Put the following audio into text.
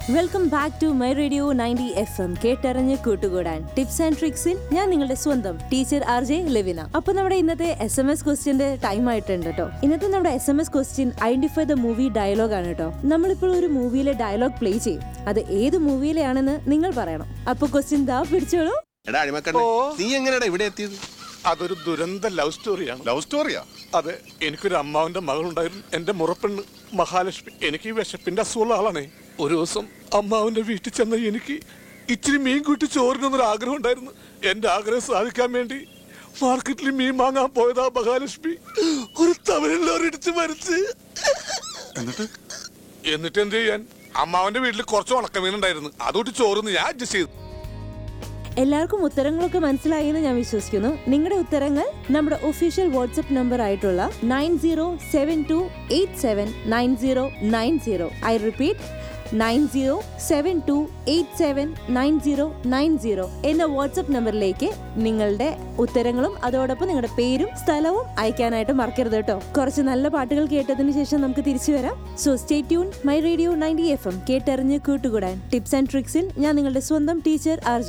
Welcome back to my radio 90 FM. കേട്ടറിഞ്ഞ് കൂട്ടുകൂടാൻ tips and ട്രിക്സിൽ ഞാൻ നിങ്ങളുടെ സ്വന്തം ടീച്ചർ RJ ലെവിന. അപ്പൊ നമ്മുടെ ഇന്നത്തെ SMS ക്വസ്റ്റ്യന്റെ ടൈം ആയിട്ടുണ്ട് കേട്ടോ. ഇന്നത്തെ നമ്മുടെ SMS question identify the movie dialogue ആണ് കേട്ടോ. നമ്മളിപ്പോൾ ഒരു മൂവിയിലെ ഡയലോഗ് പ്ലേ ചെയ്യും. അത് ഏത് മൂവിയിലെയാണെന്ന് നിങ്ങൾ പറയണം. അപ്പൊ ക്വസ്റ്റ്യൻ ദാ പിടിച്ചോളൂ. നീ എങ്ങനെയാ ഇവിടെ എത്തിയത്? അതൊരു ദുരന്ത ലവ് സ്റ്റോറിയാണ്. ലവ് സ്റ്റോറിയാ? അതെ, എനിക്കൊരു അമ്മാവന്റെ മകളുണ്ടായിരുന്നു, എന്റെ മുറപ്പെണ്ണ് മഹാലക്ഷ്മി. എനിക്ക് ഈ വിശപ്പിന്റെ അസുഖമുള്ള ആളാണേ. ഒരു ദിവസം അമ്മാവന്റെ വീട്ടിൽ ചെന്ന എനിക്ക് ഇച്ചിരി മീൻ കൂട്ടി ചോറിനൊന്നൊരു ആഗ്രഹം ഉണ്ടായിരുന്നു. എന്റെ ആഗ്രഹം സാധിക്കാൻ വേണ്ടി മാർക്കറ്റിൽ മീൻ വാങ്ങാൻ പോയതാ മഹാലക്ഷ്മി ഒരു തവരിടിച്ച് മരിച്ച്. എന്നിട്ട് എന്ത് ചെയ്യാൻ, അമ്മാവന്റെ വീട്ടിൽ കുറച്ച് ഉണക്കമീൻ ഉണ്ടായിരുന്നു, അതുകൊണ്ട് ചോറിന്ന് ഞാൻ അഡ്ജസ്റ്റ് ചെയ്തു. എല്ലാവർക്കും ഉത്തരങ്ങളൊക്കെ മനസ്സിലായി എന്ന് ഞാൻ വിശ്വസിക്കുന്നു. നിങ്ങളുടെ ഉത്തരങ്ങൾ നമ്മുടെ ഒഫീഷ്യൽ വാട്സ്ആപ്പ് നമ്പർ ആയിട്ടുള്ള 9072879090. ഐ റിപ്പീറ്റ് 9072879090 എന്ന വാട്സ്ആപ്പ് നമ്പറിലേക്ക് നിങ്ങളുടെ ഉത്തരങ്ങളും അതോടൊപ്പം നിങ്ങളുടെ പേരും സ്ഥലവും അയക്കാനായിട്ട് മറക്കരുത് കേട്ടോ. കുറച്ച് നല്ല പാട്ടുകൾ കേട്ടതിന് ശേഷം നമുക്ക് തിരിച്ചു വരാം. So stay tune my radio 90 FM. കേട്ടറിഞ്ഞ് കൂട്ടുകൂടാൻ ടിപ്സ് ആൻഡ് ട്രിക്സിൽ ഞാൻ നിങ്ങളുടെ സ്വന്തം ടീച്ചർ RJ.